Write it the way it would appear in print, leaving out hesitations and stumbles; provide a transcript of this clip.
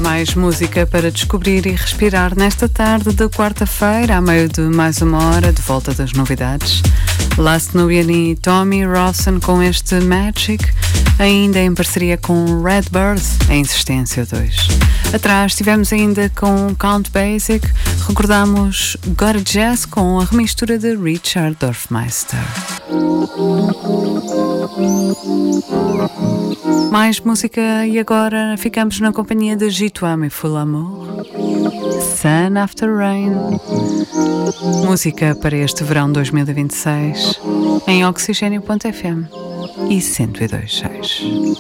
Mais música para descobrir e respirar nesta tarde de quarta-feira, a meio de mais uma hora de volta das novidades. Last Nubian e Tommy Rawson com este Magic, ainda em parceria com Redbird, a Insistência 2. Atrás estivemos ainda com Count Basic, recordamos Gorgeous com a remistura de Richard Dorfmeister. Mais música e agora ficamos na companhia de G2 e Full Amour. Sun After Rain. Música para este verão 2026 em Oxigênio.fm e 102.6.